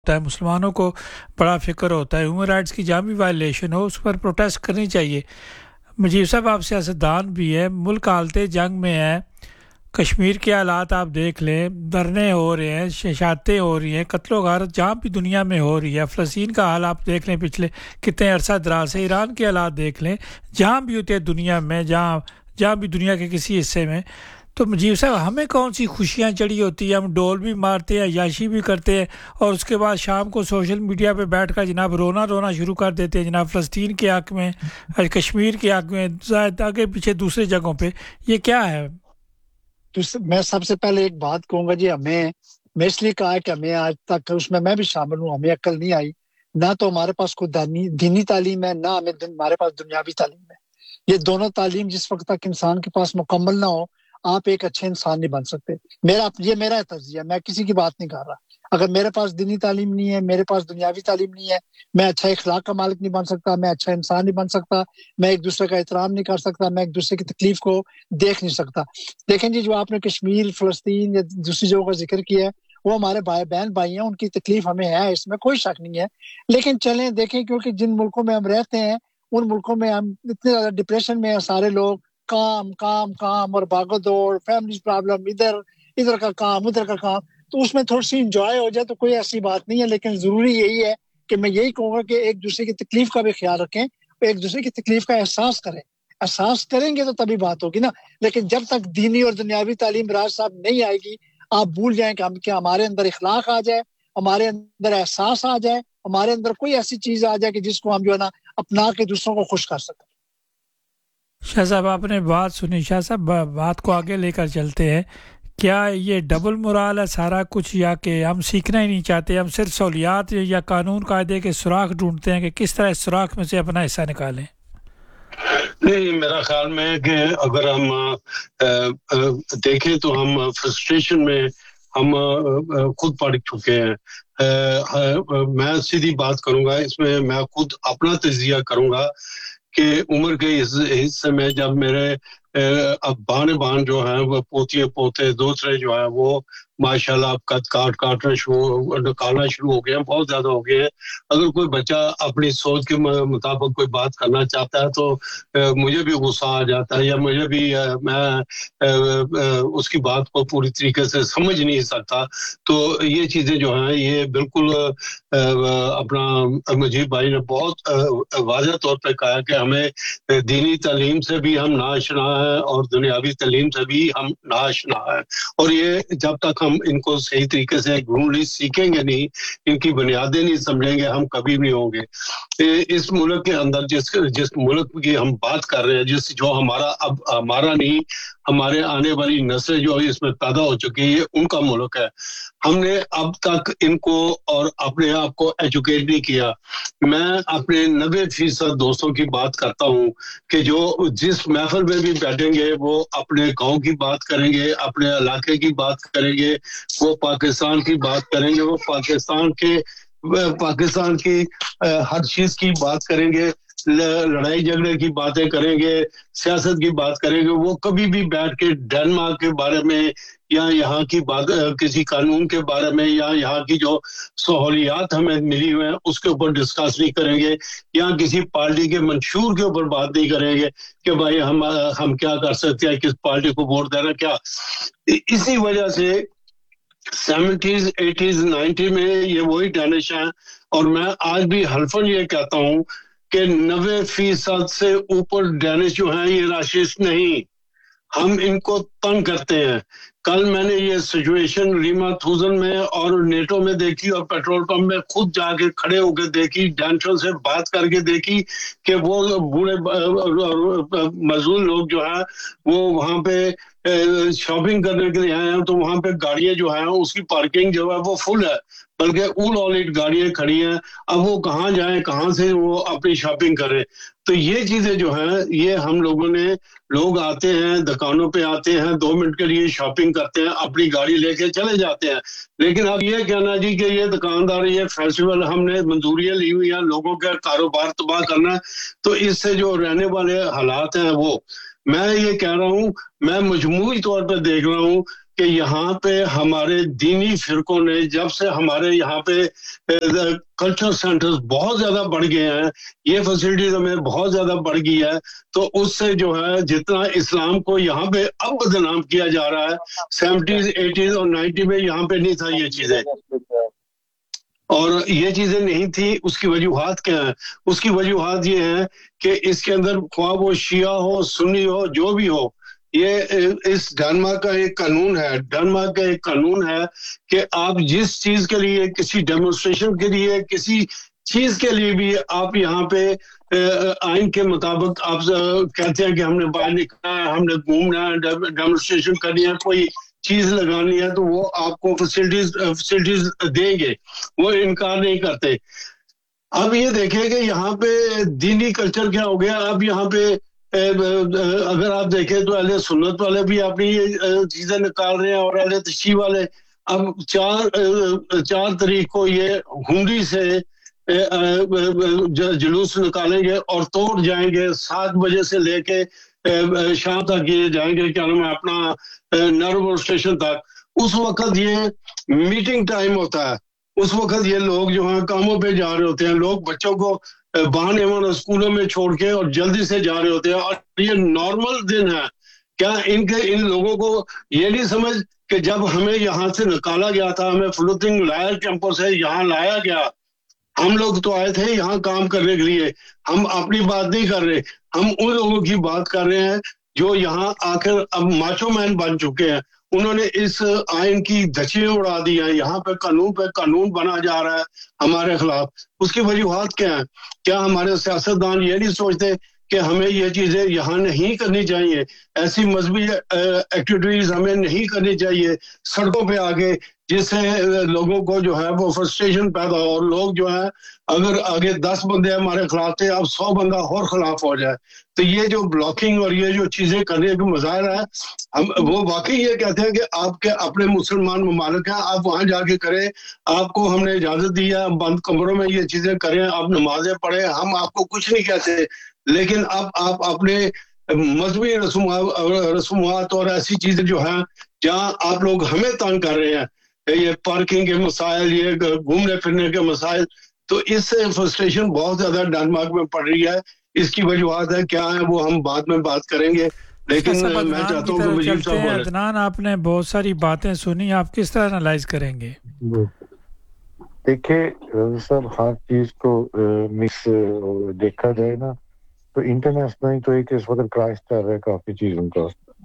ہے مسلمانوں کو بڑا فکر ہوتا ہے ہیومن رائٹس کی جہاں بھی وائلیشن ہو اس پر پروٹیسٹ کرنی چاہیے. مجیب صاحب آپ سیاستدان بھی ہیں, ملک حالت جنگ میں ہے, کشمیر کے حالات آپ دیکھ لیں, دھرنے ہو رہے ہیں, شاشاتیں ہو رہی ہیں, قتل و غارت جہاں بھی دنیا میں ہو رہی ہے, فلسطین کا حال آپ دیکھ لیں پچھلے کتنے عرصہ دراز سے, ایران کے حالات دیکھ لیں, جہاں بھی ہوتے ہیں دنیا میں, جہاں بھی دنیا کے کسی حصے میں. تو مجیب صاحب ہمیں کون سی خوشیاں چڑھی ہوتی ہیں, ہم ڈول بھی مارتے ہیں, عیاشی بھی کرتے ہیں, اور اس کے بعد شام کو سوشل میڈیا پہ بیٹھ کر جناب رونا شروع کر دیتے ہیں جناب فلسطین کے حق میں, کشمیر کے حق میں, آگے پیچھے دوسرے جگہوں پہ. یہ کیا ہے؟ تو میں سب سے پہلے ایک بات کہوں گا جی, میں اس لیے کہا کہ ہمیں آج تک اس میں بھی شامل ہوں, ہمیں عقل نہیں آئی, نہ تو ہمارے پاس کوئی دینی تعلیم ہے, نہ ہمارے پاس دنیاوی تعلیم ہے. یہ دونوں تعلیم جس وقت تک انسان کے پاس مکمل نہ ہو, آپ ایک اچھے انسان نہیں بن سکتے. میرا تجزیہ, میں کسی کی بات نہیں کر رہا. اگر میرے پاس دینی تعلیم نہیں ہے, میرے پاس دنیاوی تعلیم نہیں ہے, میں اچھا اخلاق کا مالک نہیں بن سکتا, میں اچھا انسان نہیں بن سکتا, میں ایک دوسرے کا احترام نہیں کر سکتا, میں ایک دوسرے کی تکلیف کو دیکھ نہیں سکتا. دیکھیں جی, جو آپ نے کشمیر, فلسطین یا دوسری جگہوں کا ذکر کیا ہے, وہ ہمارے بہن بھائی ہیں, ان کی تکلیف ہمیں ہے, اس میں کوئی شک نہیں ہے. لیکن چلیں دیکھیں, کیونکہ جن ملکوں میں ہم رہتے ہیں ان ملکوں میں ہم اتنے زیادہ ڈپریشن میں ہیں, سارے لوگ کام اور بھاگو دوڑ, فیملی پرابلم, ادھر کا کام ادھر کا کام, تو اس میں تھوڑی سی انجوائے ہو جائے تو کوئی ایسی بات نہیں ہے. لیکن ضروری یہی ہے کہ میں یہی کہوں گا کہ ایک دوسرے کی تکلیف کا بھی خیال رکھیں, ایک دوسرے کی تکلیف کا احساس کریں. احساس کریں گے تو تبھی بات ہوگی نا. لیکن جب تک دینی اور دنیاوی تعلیم راج صاحب نہیں آئے گی, آپ بھول جائیں کہ ہمارے اندر اخلاق آ جائے, ہمارے اندر احساس آ جائے, ہمارے اندر کوئی ایسی چیز آ جائے کہ جس کو ہم جو ہے نا اپنا کے دوسروں کو خوش کر سکیں. شاہ صاحب آپ نے بات سنی, شاہ صاحب بات کو آگے لے کر چلتے ہیں. کیا یہ ڈبل مرال ہے سارا کچھ, یا کہ ہم سیکھنا ہی نہیں چاہتے, ہم صرف سہولیات یا قانون قاعدے کے سوراخ ڈھونڈتے ہیں کہ کس طرح اس سوراخ میں سے اپنا حصہ نکالیں؟ نہیں, میرا خیال میں ہے کہ اگر ہم دیکھیں تو ہم فرسٹریشن میں ہم خود پڑ چکے ہیں. میں سیدھی بات کروں گا اس میں, میں خود اپنا تجزیہ کروں گا کہ عمر کے اس حصے میں جب میرے اب بان جو ہیں وہ پوتے دوسرے جو ہیں وہ ماشاءاللہ اب نکالنا شروع ہو گئے ہیں, بہت زیادہ ہو گئے ہیں. اگر کوئی بچہ اپنی سوچ کے مطابق کوئی بات کرنا چاہتا ہے تو مجھے بھی غصہ آ جاتا ہے, یا مجھے بھی میں اس کی بات کو پوری طریقے سے سمجھ نہیں سکتا. تو یہ چیزیں جو ہیں یہ بالکل اپنا مجیب بھائی نے بہت واضح طور پہ کہا کہ ہمیں دینی تعلیم سے بھی ہم ناآشنا ہیں اور دنیاوی تعلیم سے بھی ہم ناآشنا ہیں. اور یہ جب تک ہم ان کو صحیح طریقے سے ڈھونڈ سیکھیں گے نہیں, ان کی بنیادیں نہیں سمجھیں گے, ہم کبھی نہیں ہوں گے. اس ملک کے اندر جس ملک کی ہم بات کر رہے ہیں, جو ہمارا نہیں, ہمارے آنے والی نسل جو اس میں پیدا ہو چکی ہے, یہ ان کا ملک ہے. ہم نے اب تک ان کو اور اپنے آپ کو ایجوکیٹ نہیں کیا. میں اپنے 90% دوستوں کی بات کرتا ہوں کہ جو جس محفل میں بھی بیٹھیں گے وہ اپنے گاؤں کی بات کریں گے, اپنے علاقے کی بات کریں گے, وہ پاکستان کی بات کریں گے, وہ پاکستان کی ہر چیز کی بات کریں گے, لڑائی جھگڑے کی باتیں کریں گے, سیاست کی بات کریں گے. وہ کبھی بھی بیٹھ کے ڈنمارک کے بارے میں یا یہاں کی بات کسی قانون کے بارے میں یا یہاں کی جو سہولیات ہمیں ملی ہوئے ہیں اس کے اوپر ڈسکس نہیں کریں گے, یا کسی پارٹی کے منشور کے اوپر بات نہیں کریں گے کہ بھائی ہم کیا کر سکتے ہیں, کس پارٹی کو ووٹ دینا کیا. اسی وجہ سے 70s 80s 90 میں یہ وہی ڈینش ہیں. اور میں آج بھی حلفاً یہ کہتا ہوں کہ 90% سے اوپر ڈینش جو ہیں یہ راشسٹ نہیں, ہم ان کو تنگ کرتے ہیں. کل میں نے یہ سچویشن ریما تھوزن میں اور نیٹو میں دیکھی, اور پیٹرول پمپ میں خود جا کے کھڑے ہو کے دیکھی, ڈینشوں سے بات کر کے دیکھی کہ وہ بوڑھے مزدور لوگ جو ہیں وہ وہاں پہ شاپنگ کرنے کے لیے آئے ہیں, تو وہاں پہ گاڑیاں جو ہیں اس کی پارکنگ جو ہے وہ فل ہے, بلکہ اول گاڑیاں کھڑی ہیں. اب وہ کہاں جائیں, کہاں سے وہ اپنی شاپنگ کریں. تو یہ چیزیں جو ہیں یہ ہم لوگوں نے, لوگ آتے ہیں دکانوں پہ آتے ہیں 2 منٹ کے لیے شاپنگ کرتے ہیں, اپنی گاڑی لے کے چلے جاتے ہیں. لیکن اب یہ کہنا جی کہ یہ دکاندار, یہ فیسٹیول ہم نے منظوریاں لی ہوئی ہیں لوگوں کا کاروبار تباہ کرنا, تو اس سے جو رہنے والے حالات ہیں وہ, میں یہ کہہ رہا ہوں, میں مجموعی طور پہ دیکھ رہا ہوں کہ یہاں پہ ہمارے دینی فرقوں نے جب سے ہمارے یہاں پہ کلچر سینٹرز بہت زیادہ بڑھ گئے ہیں, یہ فیسلٹیز ہمیں بہت زیادہ بڑھ گئی ہے, تو اس سے جو ہے جتنا اسلام کو یہاں پہ اب بدنام کیا جا رہا ہے, 70s 80s اور 90 میں یہاں پہ نہیں تھا یہ چیزیں, اور یہ چیزیں نہیں تھی. اس کی وجوہات کیا ہیں؟ اس کی وجوہات یہ ہیں کہ اس کے اندر خواہ وہ شیعہ ہو سنی ہو جو بھی ہو, یہ اس ڈنمارک کا ایک قانون ہے, ڈنمارک کا ایک قانون ہے کہ آپ جس چیز کے لیے, کسی ڈیمونسٹریشن کے لیے, کسی چیز کے لیے بھی آپ یہاں پہ آئین کے مطابق آپ کہتے ہیں کہ ہم نے باہر نکلنا ہے, ہم نے گھومنا ہے, ڈیمونسٹریشن کرنی ہے, کوئی چیز لگانی ہے, تو وہ آپ کو فیسلٹیز دیں گے, وہ انکار نہیں کرتے. اب یہ دیکھیں کہ یہاں پہ دینی کلچر کیا ہو گیا. اب یہاں پہ اگر آپ دیکھیں تو اہل سنت والے بھی اپنی چیزیں نکال رہے ہیں, اور اہل تشیع والے اب 4 تاریخ کو یہ ہنڈی سے جلوس نکالیں گے اور توڑ جائیں گے, 7 بجے سے لے کے شام تک یہ جائیں گے, کیا نام ہے اپنا نربر اسٹیشن تک. اس وقت یہ میٹنگ ٹائم ہوتا ہے, اس وقت یہ لوگ جو ہیں کاموں پہ جا رہے ہوتے ہیں, لوگ بچوں کو بہانے اسکولوں میں چھوڑ کے اور جلدی سے جا رہے ہوتے ہیں, اور یہ نارمل دن ہے. کیا ان لوگوں کو یہ نہیں سمجھ کہ جب ہمیں یہاں سے نکالا گیا تھا, ہمیں فلوٹنگ لائر کیمپس ہے یہاں لایا گیا, ہم لوگ تو آئے تھے یہاں کام کرنے کے لیے, ہم اپنی بات نہیں کر رہے, ہم ان لوگوں کی بات کر رہے ہیں جو یہاں آ کر اب ماچو مین بن چکے ہیں. انہوں نے اس آئین کی دھچیاں اڑا دی ہیں, یہاں پہ قانون بنا جا رہا ہے ہمارے خلاف. اس کی وجوہات کیا ہیں؟ کیا ہمارے سیاستدان یہ نہیں سوچتے کہ ہمیں یہ چیزیں یہاں نہیں کرنی چاہیے, ایسی مذہبی ایکٹیویٹیز ہمیں نہیں کرنی چاہیے سڑکوں پہ آگے, جس سے لوگوں کو جو ہے وہ فرسٹریشن پیدا ہو, اور لوگ جو ہے اگر آگے 10 بندے ہمارے خلاف تھے, اب 100 بندہ اور خلاف ہو جائے. تو یہ جو بلاکنگ اور یہ جو چیزیں کرنے کا مظاہرہ ہے, ہم وہ واقعی یہ کہتے ہیں کہ آپ کے اپنے مسلمان ممالک ہیں, آپ وہاں جا کے کریں, آپ کو ہم نے اجازت دی ہے, بند کمروں میں یہ چیزیں کریں, آپ نمازیں پڑھیں, ہم آپ کو کچھ نہیں کہتے. لیکن اب آپ اپنے مذہبی رسومات اور ایسی چیزیں جو ہیں جہاں آپ لوگ ہمیں تنگ کر رہے ہیں, یہ پارکنگ کے مسائل, یہ گھومنے پھرنے کے مسائل, تو اس سے فرسٹریشن بہت زیادہ ڈنمارک میں پڑ رہی ہے. اس کی وجوہات ہے کیا ہیں وہ ہم بعد میں بات کریں گے, لیکن میں چاہتا ہوں کہ وزیر صاحب بولیں. عدنان, آپ نے بہت ساری باتیں سنی, آپ کس طرح انالائز کریں گے؟ دیکھیں صاحب, ہر چیز کو مکس دیکھا جائے نا تو انٹرنیشنل تو ایک اس وقت کرائس چل رہا ہے کافی چیزوں کا,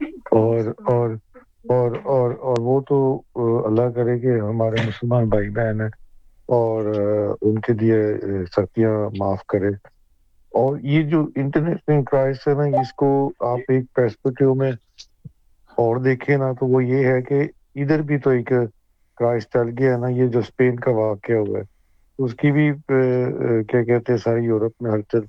اور وہ تو اللہ کرے کہ ہمارے مسلمان بھائی بہن ہیں اور ان کے لیے سختیاں معاف کرے. اور یہ جو انٹرنیشنل کرائس ہے نا, اس کو آپ ایک پرسپیکٹیو میں اور دیکھیں نا تو وہ یہ ہے کہ ادھر بھی تو ایک کرائس چل گیا ہے نا, یہ جو اسپین کا واقعہ ہوا ہے اس کی بھی کیا کہتے ہیں ساری یورپ میں ہلچل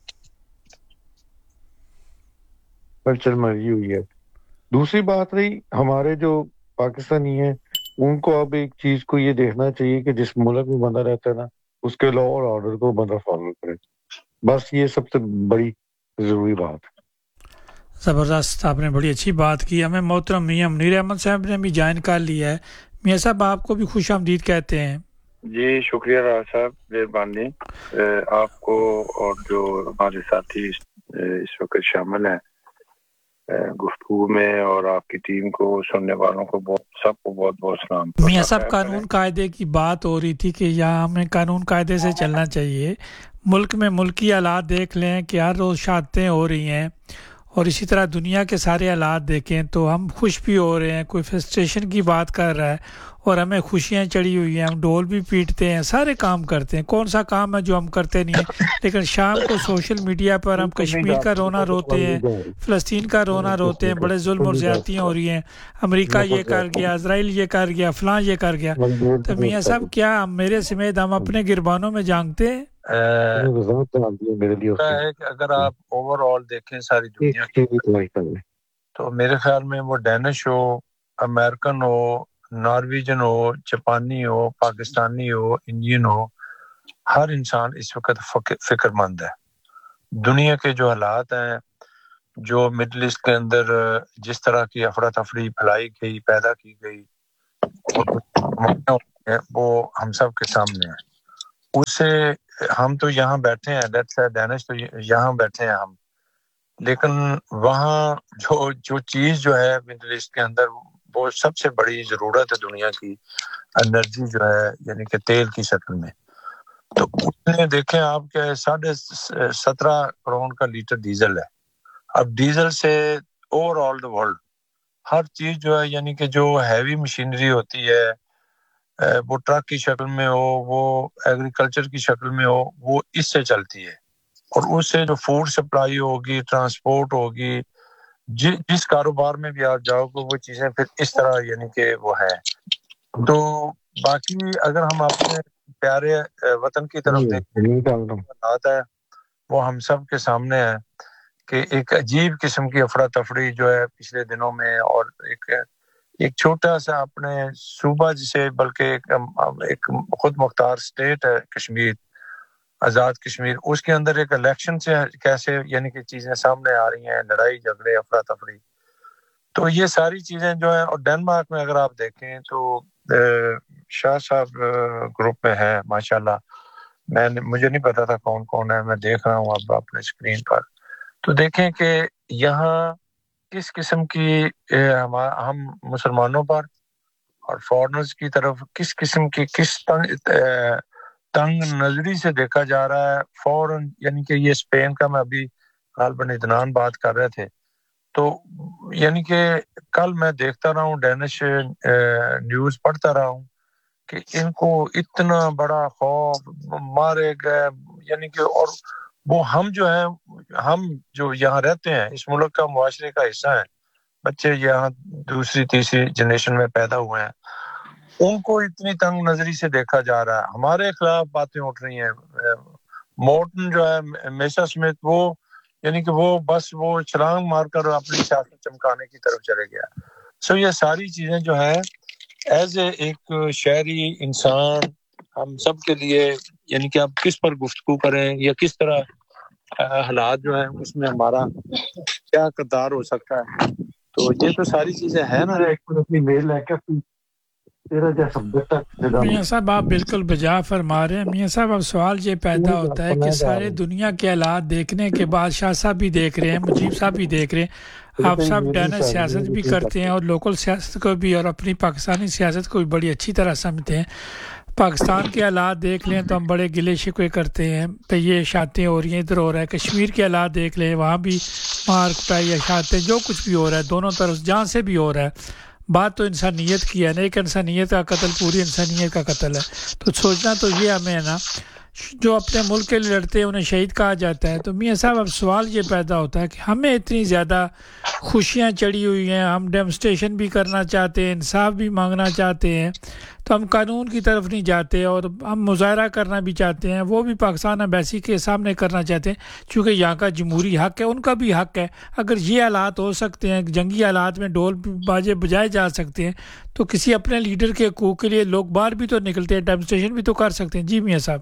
مری ہوئی ہے. دوسری بات رہی ہمارے جو پاکستانی ہیں, ان کو اب ایک چیز کو یہ دیکھنا چاہیے کہ جس ملک میں بندہ رہتا ہے نا اس کے لا اور آرڈر کو بندہ فالو کرے, بس یہ سب سے بڑی ضروری بات ہے. زبردست, آپ نے بڑی اچھی بات کی. ہمیں محترم میاں منیر احمد صاحب نے بھی جوائن کر لیا ہے. میاں صاحب, آپ کو بھی خوش آمدید کہتے ہیں. جی شکریہ راز صاحب, مہربانی. آپ کو اور جو ہمارے ساتھی اس وقت شامل ہیں گفتگو میں, اور آپ کی ٹیم کو, سننے والوں کو سب کو بہت بہت سلام. میاں صاحب, قانون قاعدے کی بات ہو رہی تھی کہ یہاں ہمیں قانون قاعدے سے چلنا چاہیے. ملک میں ملکی حالات دیکھ لیں کہ ہر روز شہادتیں ہو رہی ہیں, اور اسی طرح دنیا کے سارے حالات دیکھیں تو ہم خوش بھی ہو رہے ہیں, کوئی فرسٹریشن کی بات کر رہا ہے اور ہمیں خوشیاں چڑھی ہوئی ہیں, ہم ڈھول بھی پیٹتے ہیں, سارے کام کرتے ہیں. کون سا کام ہے جو ہم کرتے نہیں ہیں؟ لیکن شام کو سوشل میڈیا پر ہم کشمیر کا رونا روتے ہیں, فلسطین کا رونا روتے ہیں, بڑے ظلم اور زیادتیاں ہو رہی ہیں, امریکہ یہ کر گیا, اسرائیل یہ کر گیا, فلاں یہ کر گیا. تو میاں صاحب, کیا میرے سمیت ہم اپنے گربانوں میں جانگتے ہیں؟ اگر آپ اوور آل دیکھیں ساری دنیا کی, تو میرے خیال میں وہ ڈینش ہو, امریکن ہو, نارویجن ہو, جاپانی ہو, پاکستانی ہو, انڈین ہو, ہر انسان اس وقت فکر مند ہے. دنیا کے جو حالات ہیں, جو مڈل ایسٹ کے اندر جس طرح کی افراتفری پھیلائی گئی, پیدا کی گئی, وہ ہم سب کے سامنے ہے. اسے ہم تو یہاں بیٹھے ہیں, لیٹس سے دانش تو یہاں بیٹھے ہیں ہم, لیکن وہاں جو چیز جو ہے مڈل ایسٹ کے اندر وہ سب سے بڑی ضرورت ہے دنیا کی, انرجی جو ہے یعنی کہ تیل کی شکل میں. تو اس نے دیکھیں آپ کہ 17.5 کروڑ کا لیٹر ڈیزل ہے. اب ڈیزل سے اوور آل دا ورلڈ ہر چیز جو ہے یعنی کہ جو ہیوی مشینری ہوتی ہے, وہ ٹرک کی شکل میں ہو, وہ ایگریکلچر کی شکل میں ہو, وہ اس سے چلتی ہے. اور اس سے جو فوڈ سپلائی ہوگی, ٹرانسپورٹ ہوگی, جس کاروبار میں بھی آپ جاؤ گے وہ چیزیں پھر اس طرح یعنی کہ وہ ہے. تو باقی اگر ہم اپنے پیارے وطن کی طرف دیکھتے ہیں وہ ہم سب کے سامنے ہے کہ ایک عجیب قسم کی افراتفری جو ہے پچھلے دنوں میں, اور ایک چھوٹا سا اپنے صوبہ جسے بلکہ ایک خود مختار سٹیٹ ہے کشمیر, آزاد کشمیر, اس کے اندر ایک الیکشن سے کیسے یعنی کہ چیزیں سامنے آ رہی ہیں, لڑائی جھگڑے افراتفری. تو یہ ساری چیزیں جو ہیں, اور ڈنمارک میں اگر آپ دیکھیں تو شاہ صاحب گروپ میں ہے ماشاءاللہ, مجھے نہیں پتا تھا کون کون ہے, میں دیکھ رہا ہوں اب اپنے اسکرین پر. تو دیکھیں کہ یہاں کس قسم کی ہم مسلمانوں پر اور فورنرز کی طرف کس قسم کی کس تنگ نظری سے دیکھا جا رہا ہے فوراً. یعنی کہ یہ اسپین کا, میں ابھی غالباً عدنان بات کر رہے تھے, تو یعنی کہ کل میں دیکھتا رہا ہوں, ڈینش نیوز پڑھتا رہا ہوں کہ ان کو اتنا بڑا خوف, مارے گئے یعنی کہ. اور وہ ہم جو یہاں رہتے ہیں اس ملک کا معاشرے کا حصہ ہیں, بچے یہاں دوسری تیسری جنریشن میں پیدا ہوئے ہیں, ان کو اتنی تنگ نظری سے دیکھا جا رہا ہے. ہمارے خلاف باتیں اٹھ رہی ہیں. مورٹن جو ہے میسا سمتھ, وہ یعنی کہ وہ بس وہ چھلانگ مار کر اپنی سیاست چمکانے کی طرف چلے گیا. سو یہ ساری چیزیں جو ہیں ایز اے ایک شہری انسان ہم سب کے لیے یعنی کہ اب کس پر گفتگو کریں یا کس طرح حالات جو ہیں اس میں ہمارا کیا کردار ہو سکتا ہے. تو یہ تو ساری چیزیں ہیں نا. اپنی میل ہے کیا تیرا جیسا میاں صاحب آپ بالکل بجا فرما رہے ہیں. میاں صاحب اب سوال یہ پیدا ہوتا ہے کہ سارے دنیا کے حالات دیکھنے کے بعد شاہ صاحب بھی دیکھ رہے ہیں, مجیب صاحب بھی دیکھ رہے ہیں, آپ سب ڈینش سیاست بھی کرتے ہیں اور لوکل سیاست کو بھی اور اپنی پاکستانی سیاست کو بھی بڑی اچھی طرح سمجھتے ہیں. پاکستان کے حالات دیکھ لیں تو ہم بڑے گلے شکوے کرتے ہیں کہ یہ اشاعتیں ہو رہی ہیں, ادھر ہو رہا ہے. کشمیر کے حالات دیکھ لیں, وہاں بھی مار کٹائی اشاعتیں جو کچھ بھی ہو رہا ہے دونوں طرف جہاں سے بھی ہو رہا ہے. بات تو انسانیت کی ہے نا, ایک انسانیت کا قتل پوری انسانیت کا قتل ہے. تو سوچنا تو یہ ہمیں ہے نا, جو اپنے ملک کے لیے لڑتے ہیں انہیں شہید کہا جاتا ہے. تو میاں صاحب اب سوال یہ پیدا ہوتا ہے کہ ہمیں اتنی زیادہ خوشیاں چڑھی ہوئی ہیں, ہم ڈیمونسٹریشن بھی کرنا چاہتے ہیں, انصاف بھی مانگنا چاہتے ہیں, تو ہم قانون کی طرف نہیں جاتے, اور ہم مظاہرہ کرنا بھی چاہتے ہیں, وہ بھی پاکستان ایمبیسی کے سامنے کرنا چاہتے ہیں چونکہ یہاں کا جمہوری حق ہے, ان کا بھی حق ہے. اگر یہ حالات ہو سکتے ہیں, جنگی حالات میں ڈھول باجے بجائے جا سکتے ہیں, تو کسی اپنے لیڈر کے حقوق کے لیے لوگ باہر بھی تو نکلتے ہیں, ڈیمونسٹریشن بھی تو کر سکتے ہیں. جی میاں صاحب.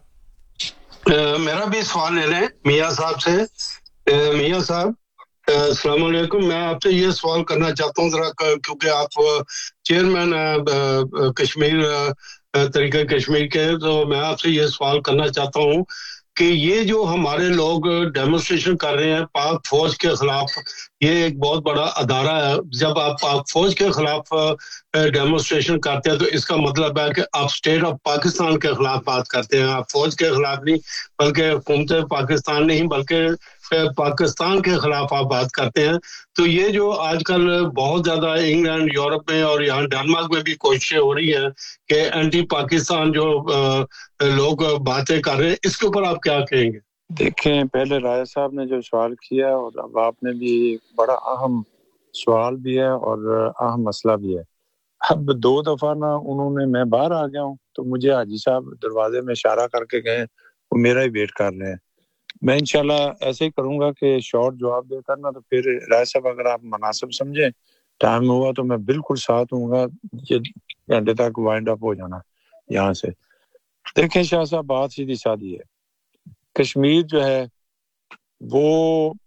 میرا بھی سوال لے لیں میاں صاحب سے. میاں صاحب السلام علیکم. میں آپ سے یہ سوال کرنا چاہتا ہوں ذرا, کیونکہ آپ چیئرمین ہیں کشمیر طریقہ کشمیر کے, تو میں آپ سے یہ سوال کرنا چاہتا ہوں کہ یہ جو ہمارے لوگ ڈیمونسٹریشن کر رہے ہیں پاک فوج کے خلاف, یہ ایک بہت بڑا ادارہ ہے. جب آپ پاک فوج کے خلاف ڈیمونسٹریشن کرتے ہیں تو اس کا مطلب ہے کہ آپ اسٹیٹ آف پاکستان کے خلاف بات کرتے ہیں, آپ فوج کے خلاف نہیں بلکہ حکومت پاکستان نہیں بلکہ پاکستان کے خلاف آپ بات کرتے ہیں. تو یہ جو آج کل بہت زیادہ انگلینڈ, یورپ میں اور یہاں ڈنمارک میں بھی کوششیں ہو رہی ہیں کہ اینٹی پاکستان جو لوگ باتیں کر رہے ہیں, اس کے اوپر آپ کیا کہیں گے؟ دیکھیں پہلے راجہ صاحب نے جو سوال کیا, اور اب آپ نے بھی بڑا اہم سوال بھی ہے اور اہم مسئلہ بھی ہے. اب 2 دفعہ نا انہوں نے, میں باہر آ گیا ہوں تو مجھے حاجی صاحب دروازے میں اشارہ کر کے گئے, وہ میرا ہی ویٹ کر رہے ہیں. میں انشاءاللہ ایسے ہی کروں گا کہ شارٹ جواب دے کر نا, تو پھر راجہ صاحب اگر آپ مناسب سمجھیں ٹائم ہوا تو میں بالکل ساتھ ہوں گا, یہ گھنٹے تک وائنڈ اپ ہو جانا یہاں سے. دیکھیں شاہ صاحب بات سیدھی سادی ہے, کشمیر جو ہے وہ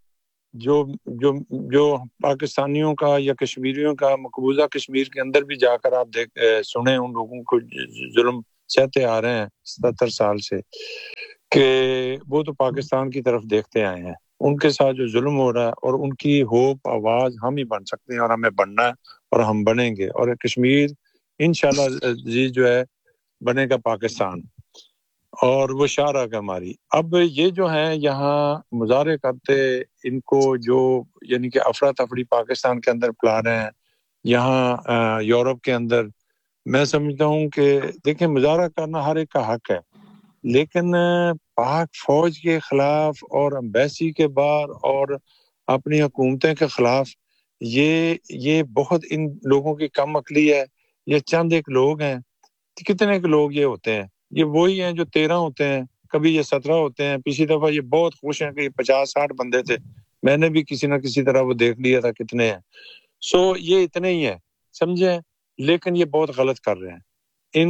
جو پاکستانیوں کا یا کشمیریوں کا مقبوضہ کشمیر کے اندر بھی جا کر آپ سنیں ان لوگوں کو ظلم سہتے آ رہے ہیں 77 سال سے، کہ وہ تو پاکستان کی طرف دیکھتے آئے ہیں، ان کے ساتھ جو ظلم ہو رہا ہے، اور ان کی ہوپ آواز ہم ہی بن سکتے ہیں، اور ہمیں بننا ہے اور ہم بنیں گے، اور کشمیر انشاءاللہ عزیز جو ہے بنے گا پاکستان، اور وہ شعرا کا ہماری۔ اب یہ جو ہیں یہاں مظاہرے کرتے، ان کو جو یعنی کہ افراتفری پاکستان کے اندر پلا رہے ہیں، یہاں یورپ کے اندر، میں سمجھتا ہوں کہ دیکھیں مظاہرہ کرنا ہر ایک کا حق ہے، لیکن پاک فوج کے خلاف اور امبیسی کے باہر اور اپنی حکومتیں کے خلاف یہ بہت ان لوگوں کی کم عقلی ہے۔ یہ چند ایک لوگ ہیں، کتنے کے لوگ یہ ہوتے ہیں، یہ وہی ہیں جو 13 ہوتے ہیں، کبھی یہ 17 ہوتے ہیں۔ پچھلی دفعہ یہ بہت خوش ہیں کہ یہ 50-60 بندے تھے، میں نے بھی کسی نہ کسی طرح وہ دیکھ لیا تھا کتنے ہیں، یہ اتنے ہی ہیں، سمجھیں، لیکن یہ بہت غلط کر رہے ہیں،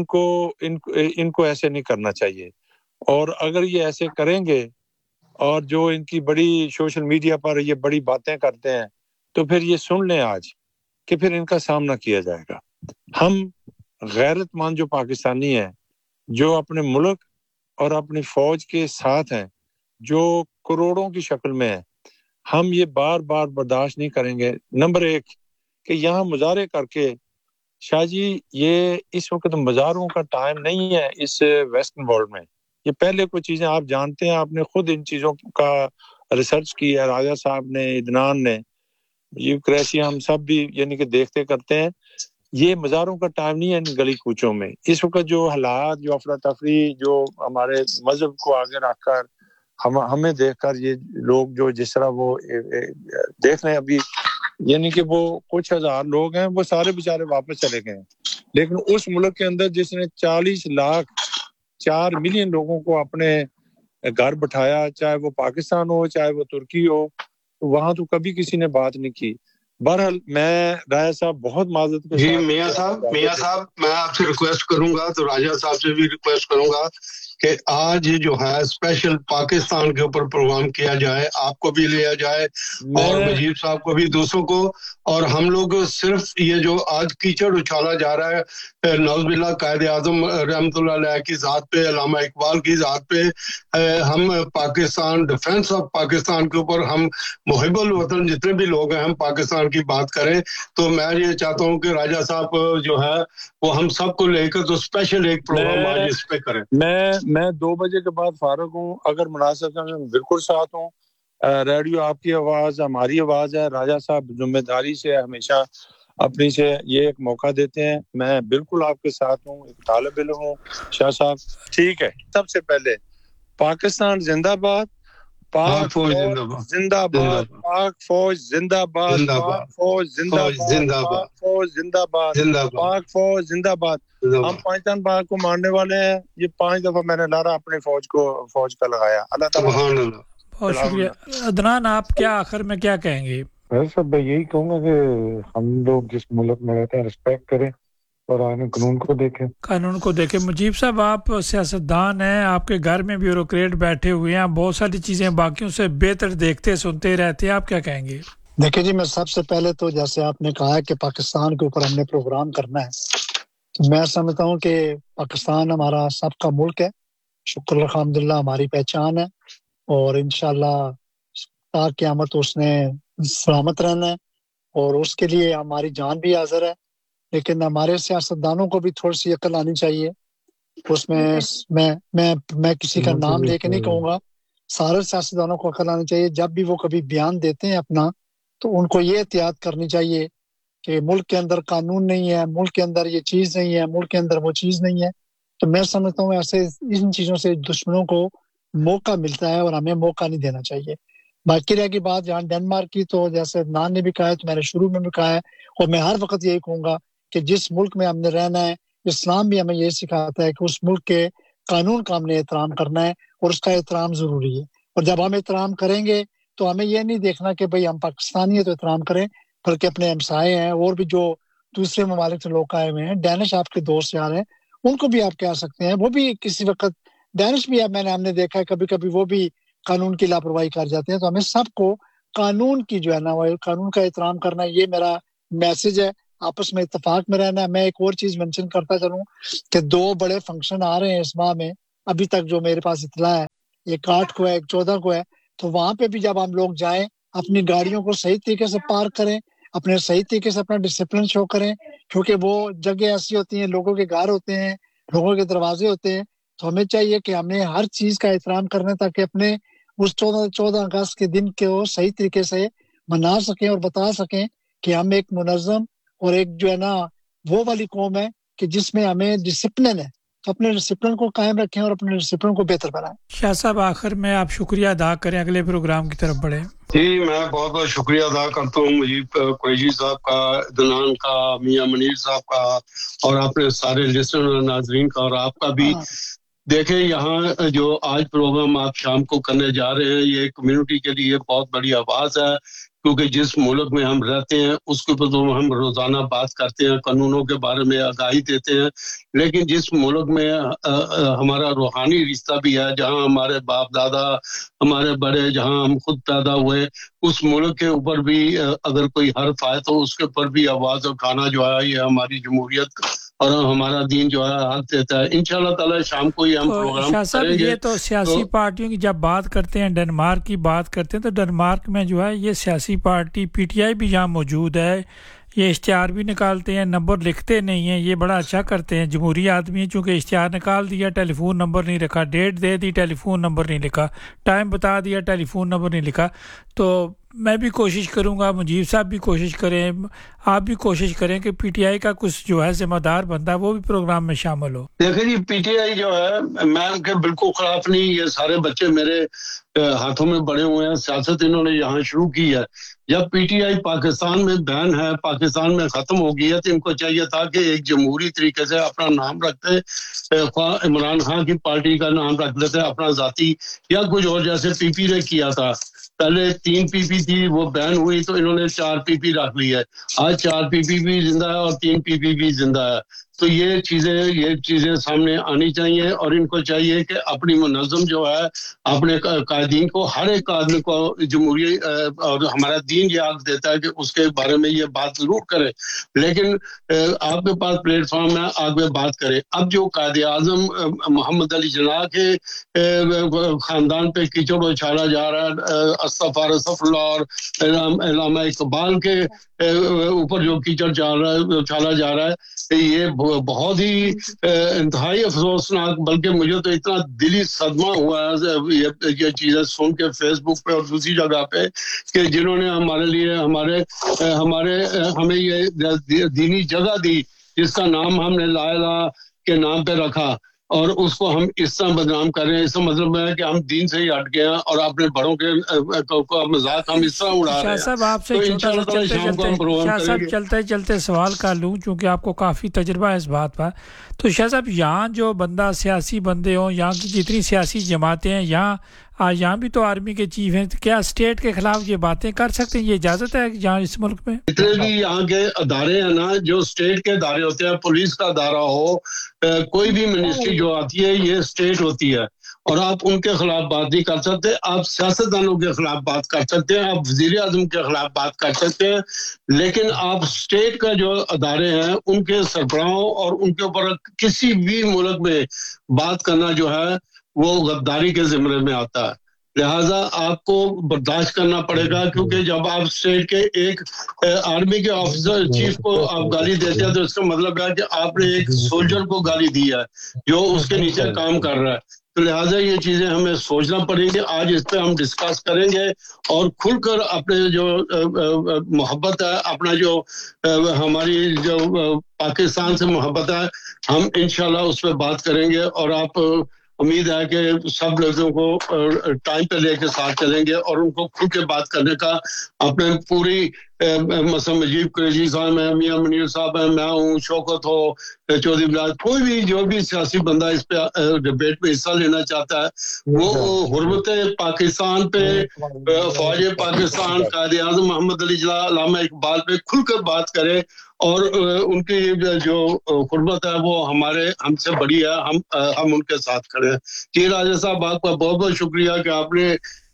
ان کو ایسے نہیں کرنا چاہیے، اور اگر یہ ایسے کریں گے اور جو ان کی بڑی سوشل میڈیا پر یہ بڑی باتیں کرتے ہیں، تو پھر یہ سن لیں آج کہ پھر ان کا سامنا کیا جائے گا۔ ہم غیرت مند جو پاکستانی ہیں، جو اپنے ملک اور اپنی فوج کے ساتھ ہیں، جو کروڑوں کی شکل میں ہیں، ہم یہ بار بار برداشت نہیں کریں گے۔ نمبر 1 کہ یہاں مظاہرے کر کے، شاہ جی یہ اس وقت مظاہروں کا ٹائم نہیں ہے اس ویسٹرن ورلڈ میں۔ یہ پہلے کوئی چیزیں آپ جانتے ہیں، آپ نے خود ان چیزوں کا ریسرچ کی ہے، راجہ صاحب نے، عدنان نے، یہ کریسی ہم سب بھی یعنی کہ دیکھتے کرتے ہیں۔ یہ مزاروں کا ٹائم نہیں ہے ان گلی کوچوں میں۔ اس وقت جو حالات، جو افراتفری، جو ہمارے مذہب کو آگے رکھ کر ہمیں دیکھ کر یہ لوگ جو جس طرح وہ دیکھ رہے ہیں ابھی، یعنی کہ وہ کچھ ہزار لوگ ہیں، وہ سارے بیچارے واپس چلے گئے ہیں، لیکن اس ملک کے اندر جس نے 40 لاکھ 4 ملین لوگوں کو اپنے گھر بٹھایا، چاہے وہ پاکستان ہو چاہے وہ ترکی ہو، وہاں تو کبھی کسی نے بات نہیں کی۔ بہرحال میں راجہ صاحب بہت معذرت کے جی ساتھ میاں صاحب میں آپ سے ریکویسٹ کروں گا، تو راجہ صاحب سے بھی ریکویسٹ کروں گا کہ آج جو ہے اسپیشل پاکستان کے اوپر پروگرام کیا جائے، آپ کو بھی لیا جائے اور مجیب صاحب کو بھی، دوستوں کو، اور ہم لوگ صرف یہ جو آج کیچڑ اچھالا جا رہا ہے نعوذ باللہ قائد اعظم رحمۃ اللہ علیہ کی ذات پہ، علامہ اقبال کی ذات پہ، ہم پاکستان، ڈیفنس آف پاکستان کے اوپر ہم محب الوطن جتنے بھی لوگ ہیں ہم پاکستان کی بات کریں، تو میں یہ چاہتا ہوں کہ راجہ صاحب جو ہے وہ ہم سب کو لے کر تو اسپیشل ایک پروگرام آج اس پہ کریں۔ میں 2 بجے کے بعد فارغ ہوں، اگر مناسب ہے میں بالکل ساتھ ہوں۔ ریڈیو آپ کی آواز ہماری آواز ہے، راجہ صاحب ذمہ داری سے ہمیشہ اپنی سے یہ ایک موقع دیتے ہیں، میں بالکل آپ کے ساتھ ہوں، ایک طالب علم ہوں شاہ صاحب، ٹھیک ہے۔ سب سے پہلے پاکستان زندہ باد، پاک فوج زندہ باد، پاک فوج زندہ باد، پاک فوج زندہ باد، پاک فوج زندہ باد، پاک فوج زندہ باد۔ ہم پاکستان باغ کو مارنے والے ہیں، یہ 5 دفعہ میں نے نعرہ اپنے فوج کا لگایا۔ اللہ تعالیٰ بہت شکریہ۔ عدنان آپ کیا آخر میں کیا کہیں گے؟ میں یہی کہوں گا کہ ہم لوگ جس ملک میں رہتے ہیں رسپیکٹ کریں اور آئین قانون کو دیکھیں۔ مجیب صاحب آپ سیاستدان ہیں، آپ کے گھر میں بیوروکریٹ بیٹھے ہوئے ہیں، بہت ساری چیزیں باقیوں سے بہتر دیکھتے سنتے رہتے ہیں، آپ کیا کہیں گے؟ دیکھیں جی، میں سب سے پہلے تو جیسے آپ نے کہا کہ پاکستان کے اوپر ہم نے پروگرام کرنا ہے، تو میں سمجھتا ہوں کہ پاکستان ہمارا سب کا ملک ہے، شکر الحمدللہ ہماری پہچان ہے، اور انشاءاللہ تا قیامت اس نے سلامت رہنا ہے، اور اس کے لیے ہماری جان بھی حاضر ہے، لیکن ہمارے سیاستدانوں کو بھی تھوڑی سی عقل آنی چاہیے۔ اس میں کسی کا نام لے کے نہیں کہوں گا، سارے سیاستدانوں کو عقل آنی چاہیے، جب بھی وہ کبھی بیان دیتے ہیں اپنا، تو ان کو یہ احتیاط کرنی چاہیے کہ ملک کے اندر قانون نہیں ہے، ملک کے اندر یہ چیز نہیں ہے، ملک کے اندر وہ چیز نہیں ہے۔ تو میں سمجھتا ہوں ایسے ان چیزوں سے دشمنوں کو موقع ملتا ہے اور ہمیں موقع نہیں دینا چاہیے۔ باقی رہ کی بات جہاں ڈنمارک کی، تو جیسے عدنان نے بھی کہا ہے، تو میں نے شروع میں بھی کہا ہے، اور میں ہر وقت یہی کہوں گا کہ جس ملک میں ہم نے رہنا ہے، اسلام بھی ہمیں یہ سکھاتا ہے کہ اس ملک کے قانون کا ہم نے احترام کرنا ہے، اور اس کا احترام ضروری ہے۔ اور جب ہم احترام کریں گے تو ہمیں یہ نہیں دیکھنا کہ بھئی ہم پاکستانی ہیں تو احترام کریں، بلکہ اپنے ہمسائے ہیں اور بھی جو دوسرے ممالک سے لوگ آئے ہوئے ہیں، ڈینش آپ کے دوست یار ہیں، ان کو بھی آپ کہہ سکتے ہیں، وہ بھی کسی وقت ڈینش بھی ہم نے دیکھا ہے کبھی کبھی وہ بھی قانون کی لاپرواہی کر جاتے ہیں۔ تو ہمیں سب کو قانون کی جو ہے نا وہ قانون کا احترام کرنا, یہ میرا میسج ہے. آپس میں اتفاق میں رہنا. میں ایک اور چیز منشن کرتا چلوں کہ 2 بڑے فنکشن آ رہے ہیں اس ماہ میں, ابھی تک جو میرے پاس اطلاع ہے, ایک 8 کو ہے, ایک 14 کو ہے. تو وہاں پہ بھی جب ہم لوگ جائیں اپنی گاڑیوں کو صحیح طریقے سے پارک کریں, اپنے صحیح طریقے سے اپنا ڈسپلن شو کریں, کیونکہ وہ جگہ ایسی ہوتی ہیں, لوگوں کے گھر ہوتے ہیں, لوگوں کے دروازے ہوتے ہیں. تو ہمیں چاہیے کہ ہمیں ہر چیز کا احترام کرنا تاکہ اپنے اس 14 اگست کے دن کو صحیح طریقے سے منا سکیں اور بتا سکیں کہ ہم ایک منظم اور ایک جو ہے نا وہ والی قوم ہے کہ جس میں ہمیں ڈسپلن ہے. تو اپنے ڈسپلن کو قائم رکھیں اور اپنے ڈسپلن کو بہتر بنائیں. شاہ صاحب آخر میں آپ شکریہ ادا کریں, اگلے پروگرام کی طرف بڑھیں. جی میں بہت بہت شکریہ ادا کرتا ہوں مجیب قریشی صاحب کا, عدنان کا, میاں منیر صاحب کا, اور اپنے سارے لسنر اور ناظرین کا, اور آپ کا بھی. دیکھیں یہاں جو آج پروگرام آپ شام کو کرنے جا رہے ہیں, یہ کمیونٹی کے لیے بہت بڑی آواز ہے, کیونکہ جس ملک میں ہم رہتے ہیں اس کے اوپر تو ہم روزانہ بات کرتے ہیں, قانونوں کے بارے میں آگاہی دیتے ہیں, لیکن جس ملک میں ہمارا روحانی رشتہ بھی ہے, جہاں ہمارے باپ دادا ہمارے بڑے, جہاں ہم خود پیدا ہوئے, اس ملک کے اوپر بھی اگر کوئی حرف آئے تو اس کے اوپر بھی آواز اٹھانا جو ہے یہ ہماری جمہوریت اور ہمارا دین جو ہے حق دیتا ہے. انشاءاللہ تعالی شام کو ہی ہم پروگرام کریں گے. یہ تو سیاسی پارٹیوں کی جب بات کرتے ہیں, ڈنمارک کی بات کرتے ہیں, تو ڈنمارک میں جو ہے یہ سیاسی پارٹی پی ٹی آئی بھی یہاں موجود ہے. یہ اشتہار بھی نکالتے ہیں, نمبر لکھتے نہیں ہیں, یہ بڑا اچھا کرتے ہیں, جمہوری آدمی ہیں. چونکہ اشتہار نکال دیا, ٹیلی فون نمبر نہیں رکھا, ڈیٹ دے دی, ٹیلی فون نمبر نہیں لکھا, ٹائم بتا دیا, ٹیلی فون نمبر نہیں لکھا. تو میں بھی کوشش کروں گا, مجیب صاحب بھی کوشش کریں, آپ بھی کوشش کریں کہ پی ٹی آئی کا کچھ جو ہے ذمہ دار بندہ وہ بھی پروگرام میں شامل ہو. دیکھیں جی پی ٹی آئی جو ہے, میں ان کے بالکل خلاف نہیں, یہ سارے بچے میرے ہاتھوں میں بڑے ہوئے ہیں, سیاست انہوں نے یہاں شروع کی ہے. جب پی ٹی آئی پاکستان میں بین ہے, پاکستان میں ختم ہو گئی ہے, تو ان کو چاہیے تھا کہ ایک جمہوری طریقے سے اپنا نام رکھتے, خواہ عمران خان کی پارٹی کا نام رکھ لیتے اپنا ذاتی, یا کچھ اور, جیسے پی پی نے کیا تھا. پہلے 3 پی پی تھی, وہ بین ہوئی تو انہوں نے 4 پی پی رکھ لی ہے. آج 4 پی پی بھی زندہ ہے اور 3 پی پی بھی زندہ ہے. تو یہ چیزیں سامنے آنی چاہیے, اور ان کو چاہیے کہ اپنی منظم جو ہے اپنے قائدین کو, ہر ایک آدمی کو جمہوری اور ہمارا دین یہ حق دیتا ہے کہ اس کے بارے میں یہ بات ضرور کرے, لیکن آپ کے پاس پلیٹ فارم ہے, آگے بات کریں. اب جو قائد اعظم محمد علی جناح کے خاندان پہ کیچڑ اچھالا جا رہا ہے, استغفر اللہ, اور علامہ اقبال کے اوپر جو کیچڑ اچھالا جا رہا ہے, یہ بہت ہی انتہائی افسوسناک, بلکہ مجھے تو اتنا دلی صدمہ ہوا ہے یہ چیزیں سن کے فیس بک پہ اور دوسری جگہ پہ, کہ جنہوں نے ہمارے لیے ہمیں یہ دینی جگہ دی جس کا نام ہم نے لا الہ کے نام پہ رکھا, اور اس کو ہم اس طرح بدنام کر رہے ہیں. اس کا مطلب ہے کہ ہم دین سے ہی ہٹ گئے ہیں اور اپنے بڑوں کے مذاق ہم اس طرح اڑا رہے ہیں. شاہ صاحب آپ سے چلتے سوال کر لوں, چونکہ آپ کو کافی تجربہ ہے اس بات پر. تو شاہ صاحب یہاں جو بندہ سیاسی بندے ہوں, یہاں کی جتنی سیاسی جماعتیں ہیں, یہاں بھی تو آرمی کے چیف ہیں, کیا اسٹیٹ کے خلاف یہ باتیں کر سکتے ہیں؟ یہ اجازت ہے یہاں اس ملک میں؟ جتنے بھی یہاں کے ادارے ہیں نا, جو اسٹیٹ کے ادارے ہوتے ہیں, پولیس کا ادارہ ہو, کوئی بھی منسٹری جو آتی ہے یہ اسٹیٹ ہوتی ہے, اور آپ ان کے خلاف بات نہیں کر سکتے. آپ سیاستدانوں کے خلاف بات کر سکتے ہیں, آپ وزیر اعظم کے خلاف بات کر سکتے ہیں, لیکن آپ اسٹیٹ کا جو ادارے ہیں ان کے سربراہوں اور ان کے اوپر کسی بھی ملک میں بات کرنا جو ہے وہ غداری کے زمرے میں آتا ہے. لہٰذا آپ کو برداشت کرنا پڑے گا, کیونکہ جب آپ اسٹیٹ کے ایک آرمی کے آفیسر چیف کو آپ گالی دیتے ہیں تو اس کا مطلب ہے کہ آپ نے ایک سولجر کو گالی دی ہے جو اس کے نیچے کام کر رہا ہے. تو لہٰذا یہ چیزیں ہمیں سوچنا پڑیں گی. آج اس پہ ہم ڈسکس کریں گے اور کھل کر اپنے جو محبت ہے, اپنا جو ہماری جو پاکستان سے محبت ہے, ہم انشاءاللہ اس پہ بات کریں گے. اور آپ امید ہے کہ سب لوگوں کو ٹائم پہ لے کے ساتھ چلیں گے اور ان کو کھل کے بات کرنے کا اپنے پوری مثلا مجیب قریشی صاحب ہیں, میاں منیر صاحب ہیں, میں ہوں, شوکت ہو, چودھری بلال, کوئی بھی جو بھی سیاسی بندہ اس پہ ڈبیٹ میں حصہ لینا چاہتا ہے وہ حرمت پاکستان پہ, فوج پاکستان, قائد اعظم محمد علی جناح, علامہ اقبال پہ کھل کر بات کرے, اور ان کی جو حرمت ہے وہ ہم سے بڑی ہے, ہم ان کے ساتھ کھڑے ہیں. جی راجہ صاحب, آپ کا بہت بہت شکریہ کہ آپ نے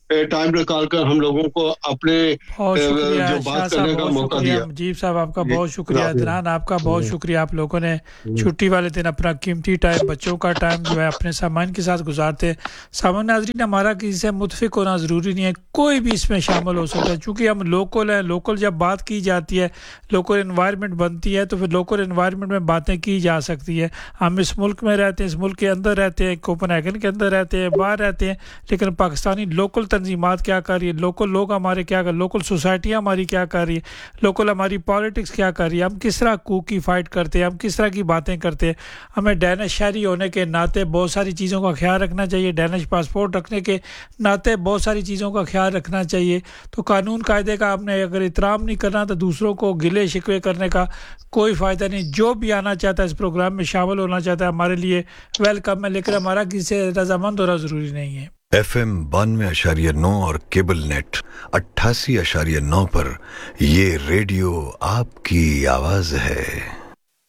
टाइम निकाल कर हम लोगों को अपने जो बात करने का मौका दिया। मुजीब साहब आपका बहुत शुक्रिया, अदनान आपका बहुत शुक्रिया, आप लोगों ने छुट्टी वाले दिन अपना कीमती टाइम, बच्चों का टाइम जो है अपने सामान के साथ गुजारते हैं। सामान नाज़रीन, हमारा किसी से मुतफिक होना ज़रूरी नहीं है, कोई भी इसमें शामिल हो सकता है, चूँकि हम लोकल हैं। लोकल जब बात की जाती है, लोकल इन्वायरमेंट बनती है, तो फिर लोकल इन्वायरमेंट में बातें की जा सकती है। हम इस मुल्क में रहते हैं, इस मुल्क के अंदर रहते हैं, कोपनहेगन के अंदर रहते हैं, बाहर रहते हैं, लेकिन पाकिस्तानी लोकल तंजीमात क्या कर रही है, लोकल लोग हमारे क्या कर, लोकल सोसाइटियाँ हमारी क्या कर रही है, लोकल हमारी पॉलिटिक्स क्या कर रही है, हम किस तरह कूक की फ़ाइट करते हैं, हम किस तरह की बातें करते हैं। हमें डैनिश शहरी होने के नाते बहुत सारी चीज़ों का ख्याल रखना चाहिए, डैनिश पासपोर्ट रखने के नाते बहुत सारी चीज़ों का ख्याल रखना चाहिए। तो कानून कायदे का आपने अगर एहतराम नहीं करना तो दूसरों को गिले शिकवे करने का कोई फ़ायदा नहीं। जो भी आना चाहता है, इस प्रोग्राम में शामिल होना चाहता है, हमारे लिए वेलकम है, लेकिन हमारा किसी से रजामंद होना ज़रूरी नहीं है। FM 92.9 और केबल नेट 88.9 पर ये रेडियो आपकी आवाज़ है।